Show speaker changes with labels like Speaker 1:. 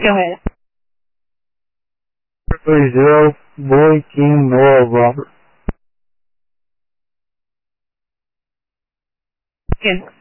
Speaker 1: Go ahead.
Speaker 2: 30, Boy, King, Noah, Robert.
Speaker 1: Good.